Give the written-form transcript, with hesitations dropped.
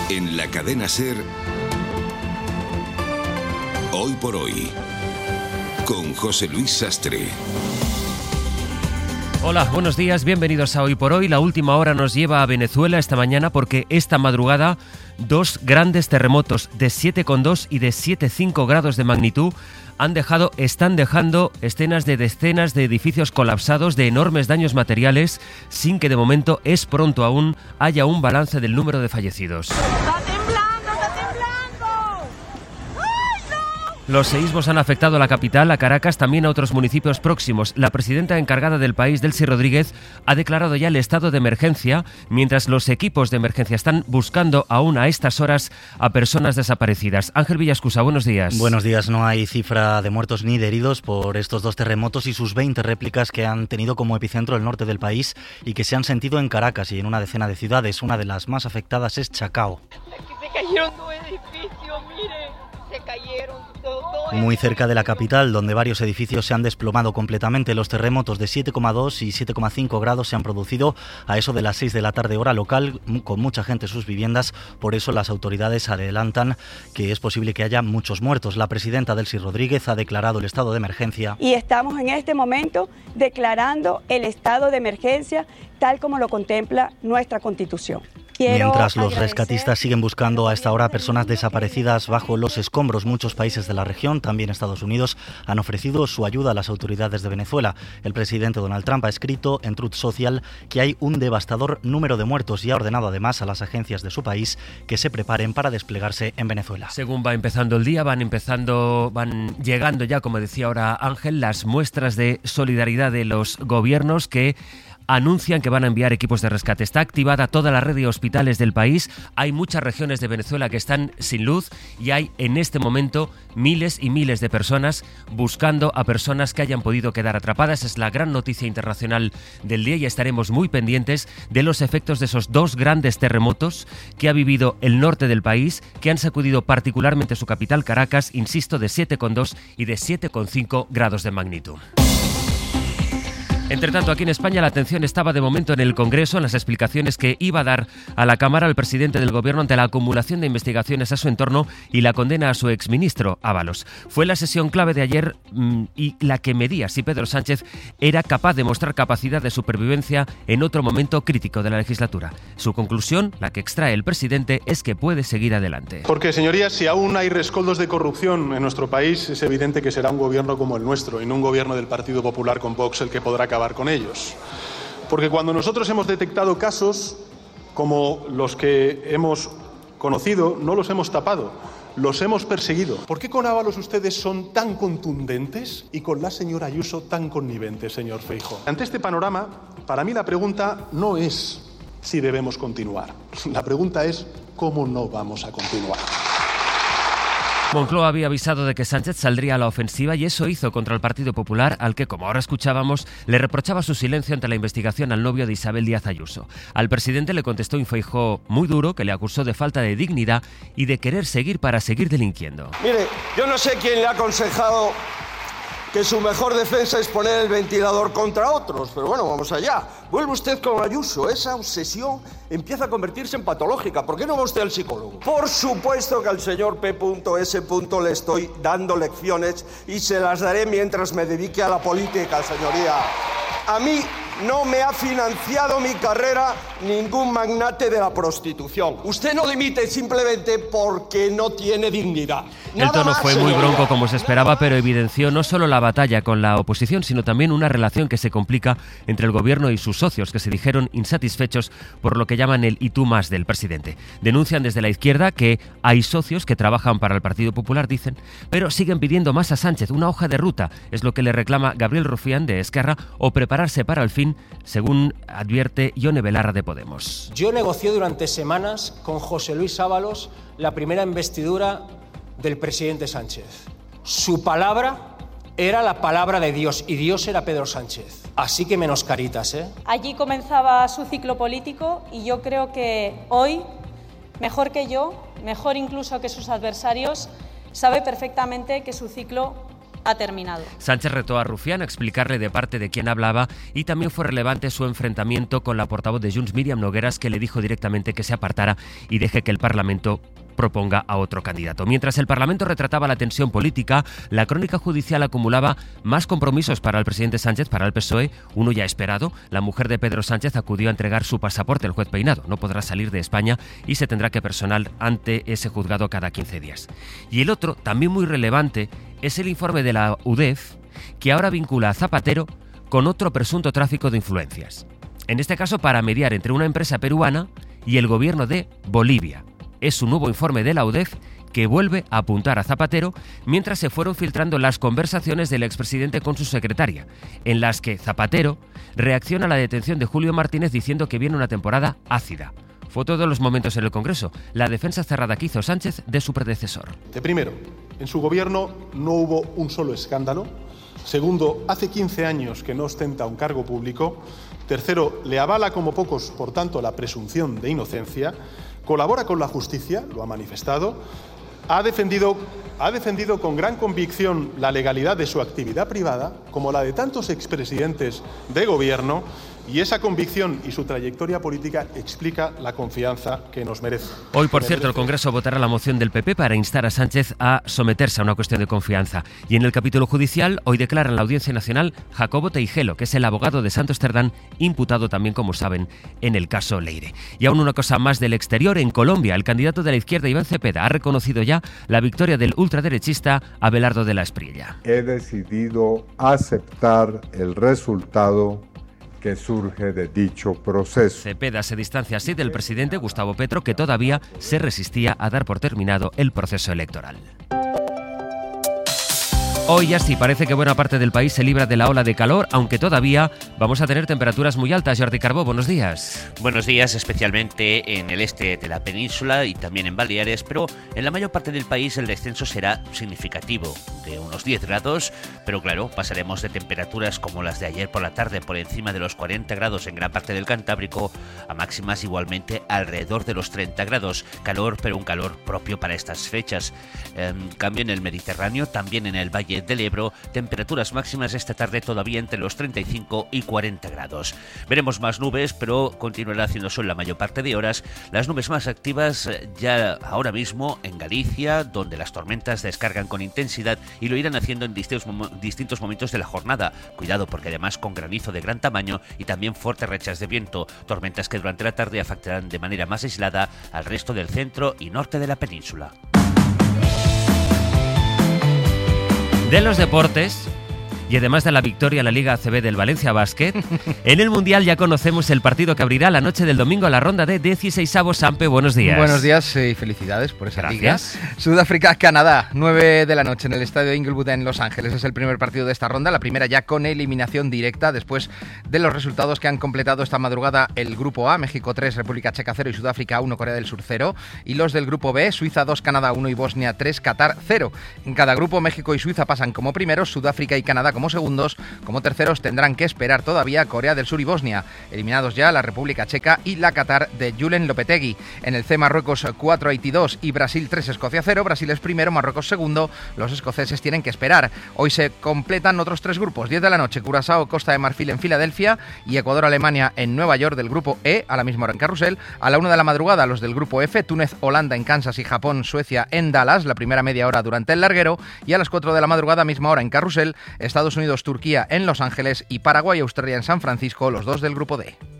En la cadena SER, Hoy por Hoy, con José Luis Sastre. Hola, buenos días, bienvenidos a Hoy por Hoy. La última hora nos lleva a Venezuela esta mañana porque esta madrugada dos grandes terremotos de 7,2 y de 7,5 grados de magnitud están dejando escenas de decenas de edificios colapsados, de enormes daños materiales, sin que de momento, es pronto aún, haya un balance del número de fallecidos. Los seísmos han afectado a la capital, a Caracas, también a otros municipios próximos. La presidenta encargada del país, Delcy Rodríguez, ha declarado ya el estado de emergencia, mientras los equipos de emergencia están buscando aún a estas horas a personas desaparecidas. Ángel Villascusa, buenos días. Buenos días. No hay cifra de muertos ni de heridos por estos dos terremotos y sus 20 réplicas que han tenido como epicentro el norte del país y que se han sentido en Caracas y en una decena de ciudades. Una de las más afectadas es Chacao. Aquí se cayeron dos edificios, mire, se cayeron. Muy cerca de la capital, donde varios edificios se han desplomado completamente. Los terremotos de 7,2 y 7,5 grados se han producido a eso de las 6 de la tarde hora local, con mucha gente en sus viviendas. Por eso las autoridades adelantan que es posible que haya muchos muertos. La presidenta Delcy Rodríguez ha declarado el estado de emergencia. Y estamos en este momento declarando el estado de emergencia tal como lo contempla nuestra Constitución. Mientras los rescatistas siguen buscando a esta hora personas desaparecidas bajo los escombros, muchos países de la región, también Estados Unidos, han ofrecido su ayuda a las autoridades de Venezuela. El presidente Donald Trump ha escrito en Truth Social que hay un devastador número de muertos y ha ordenado además a las agencias de su país que se preparen para desplegarse en Venezuela. Según va empezando el día, van llegando ya, como decía ahora Ángel, las muestras de solidaridad de los gobiernos que anuncian que van a enviar equipos de rescate. Está activada toda la red de hospitales del país. Hay muchas regiones de Venezuela que están sin luz y hay en este momento miles y miles de personas buscando a personas que hayan podido quedar atrapadas. Es la gran noticia internacional del día y estaremos muy pendientes de los efectos de esos dos grandes terremotos que ha vivido el norte del país, que han sacudido particularmente su capital, Caracas, insisto, de 7,2 y de 7,5 grados de magnitud. Entre tanto, aquí en España la atención estaba de momento en el Congreso, en las explicaciones que iba a dar a la Cámara el presidente del Gobierno ante la acumulación de investigaciones a su entorno y la condena a su exministro Ábalos. Fue la sesión clave de ayer y la que medía si Pedro Sánchez era capaz de mostrar capacidad de supervivencia en otro momento crítico de la legislatura. Su conclusión, la que extrae el presidente, es que puede seguir adelante. Porque, señorías, si aún hay rescoldos de corrupción en nuestro país, es evidente que será un gobierno como el nuestro y no un gobierno del Partido Popular con Vox el que podrá acabar con ellos. Porque cuando nosotros hemos detectado casos como los que hemos conocido, no los hemos tapado, los hemos perseguido. ¿Por qué con Ábalos ustedes son tan contundentes y con la señora Ayuso tan conniventes, señor Feijóo? Ante este panorama, para mí la pregunta no es si debemos continuar. La pregunta es cómo no vamos a continuar. Moncloa había avisado de que Sánchez saldría a la ofensiva y eso hizo contra el Partido Popular, al que, como ahora escuchábamos, le reprochaba su silencio ante la investigación al novio de Isabel Díaz Ayuso. Al presidente le contestó un Feijóo muy duro que le acusó de falta de dignidad y de querer seguir para seguir delinquiendo. Mire, yo no sé quién le ha aconsejado que su mejor defensa es poner el ventilador contra otros, pero bueno, vamos allá. Vuelve usted con Ayuso, esa obsesión empieza a convertirse en patológica. ¿Por qué no va usted al psicólogo? Por supuesto que al señor P.S. le estoy dando lecciones y se las daré mientras me dedique a la política, señoría. A mí no me ha financiado mi carrera ningún magnate de la prostitución. Usted no dimite simplemente porque no tiene dignidad. El tono fue muy bronco como se esperaba, pero evidenció no solo la batalla con la oposición, sino también una relación que se complica entre el gobierno y sus socios, que se dijeron insatisfechos por lo que llaman el "y tú más" del presidente. Denuncian desde la izquierda que hay socios que trabajan para el Partido Popular, dicen, pero siguen pidiendo más a Sánchez, una hoja de ruta, es lo que le reclama Gabriel Rufián de Esquerra, o prepararse para el fin, según advierte Ione Belarra de Podemos. Yo negocié durante semanas con José Luis Ábalos la primera investidura del presidente Sánchez. Su palabra era la palabra de Dios y Dios era Pedro Sánchez. Así que menos caritas, ¿eh? Allí comenzaba su ciclo político y yo creo que hoy, mejor que yo, mejor incluso que sus adversarios, sabe perfectamente que su ciclo ha terminado. Sánchez retó a Rufián a explicarle de parte de quién hablaba y también fue relevante su enfrentamiento con la portavoz de Junts, Míriam Nogueras, que le dijo directamente que se apartara y deje que el Parlamento proponga a otro candidato. Mientras el Parlamento retrataba la tensión política, la crónica judicial acumulaba más compromisos para el presidente Sánchez, para el PSOE, uno ya esperado. La mujer de Pedro Sánchez acudió a entregar su pasaporte al juez Peinado. No podrá salir de España y se tendrá que personar ante ese juzgado cada 15 días. Y el otro, también muy relevante, es el informe de la UDEF, que ahora vincula a Zapatero con otro presunto tráfico de influencias. En este caso, para mediar entre una empresa peruana y el gobierno de Bolivia. Es un nuevo informe de la UDEF que vuelve a apuntar a Zapatero mientras se fueron filtrando las conversaciones del expresidente con su secretaria, en las que Zapatero reacciona a la detención de Julio Martínez diciendo que viene una temporada ácida. Fue todos los momentos en el Congreso, la defensa cerrada que hizo Sánchez de su predecesor. Primero, en su gobierno no hubo un solo escándalo. Segundo, hace 15 años que no ostenta un cargo público. Tercero, le avala como pocos, por tanto, la presunción de inocencia. Colabora con la justicia, lo ha manifestado, ha defendido con gran convicción la legalidad de su actividad privada, como la de tantos expresidentes de gobierno, y esa convicción y su trayectoria política explica la confianza que nos merece. Hoy, por cierto, el Congreso votará la moción del PP para instar a Sánchez a someterse a una cuestión de confianza. Y en el capítulo judicial, hoy declara en la Audiencia Nacional Jacobo Teijelo, que es el abogado de Santos Cerdán, imputado también, como saben, en el caso Leire. Y aún una cosa más del exterior. En Colombia, el candidato de la izquierda, Iván Cepeda, ha reconocido ya la victoria del ultraderechista Abelardo de la Espriella. He decidido aceptar el resultado que surge de dicho proceso. Cepeda se distancia así del presidente Gustavo Petro, que todavía se resistía a dar por terminado el proceso electoral. Hoy ya sí, parece que buena parte del país se libra de la ola de calor, aunque todavía vamos a tener temperaturas muy altas. Jordi Carbó, buenos días. Buenos días, especialmente en el este de la península y también en Baleares, pero en la mayor parte del país el descenso será significativo, de unos 10 grados, pero claro, pasaremos de temperaturas como las de ayer por la tarde, por encima de los 40 grados en gran parte del Cantábrico, a máximas igualmente alrededor de los 30 grados. Calor, pero un calor propio para estas fechas. Cambio en el Mediterráneo, también en el Valle del Ebro, temperaturas máximas esta tarde todavía entre los 35 y 40 grados. Veremos más nubes, pero continuará haciendo sol la mayor parte de horas. Las nubes más activas ya ahora mismo en Galicia, donde las tormentas descargan con intensidad y lo irán haciendo en distintos momentos de la jornada. Cuidado, porque además con granizo de gran tamaño y también fuertes rachas de viento, tormentas que durante la tarde afectarán de manera más aislada al resto del centro y norte de la península. De los deportes, y además de la victoria en la Liga ACB del Valencia Basket, en el Mundial ya conocemos el partido que abrirá la noche del domingo a la ronda de 16avos. Sampe, buenos días. Buenos días y felicidades por esa Gracias. liga. Sudáfrica-Canadá, 9 de la noche en el estadio Inglewood en Los Ángeles. Es el primer partido de esta ronda, la primera ya con eliminación directa después de los resultados que han completado esta madrugada el Grupo A, México 3, República Checa 0 y Sudáfrica 1, Corea del Sur 0. Y los del Grupo B, Suiza 2, Canadá 1 y Bosnia 3, Qatar 0. En cada grupo, México y Suiza pasan como primeros, Sudáfrica y Canadá como segundos. Como terceros tendrán que esperar todavía Corea del Sur y Bosnia. Eliminados ya la República Checa y la Qatar de Julen Lopetegui. En el C, Marruecos 4, Haití 2 y Brasil 3, Escocia 0. Brasil es primero, Marruecos segundo. Los escoceses tienen que esperar. Hoy se completan otros 3 grupos. 10 de la noche, Curazao, Costa de Marfil en Filadelfia y Ecuador-Alemania en Nueva York del grupo E, a la misma hora en Carrusel. A la 1 de la madrugada, los del grupo F, Túnez-Holanda en Kansas y Japón-Suecia en Dallas, la primera media hora durante el larguero. Y a las 4 de la madrugada, misma hora en Carrusel, Estados Unidos-Turquía en Los Ángeles y Paraguay-Australia en San Francisco, los dos del grupo D.